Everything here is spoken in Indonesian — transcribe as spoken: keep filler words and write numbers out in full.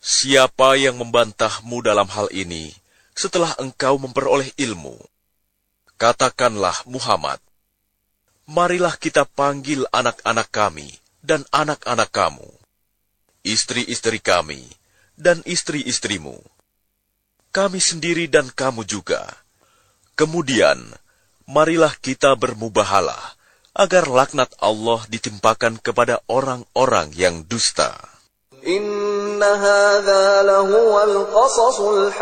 Siapa yang membantahmu dalam hal ini setelah engkau memperoleh ilmu? Katakanlah Muhammad, marilah kita panggil anak-anak kami dan anak-anak kamu, istri-istri kami dan istri-istrimu, kami sendiri dan kamu juga. Kemudian, marilah kita bermubahalah agar laknat Allah ditimpakan kepada orang-orang yang dusta. Inna hadza lahuwal qasasul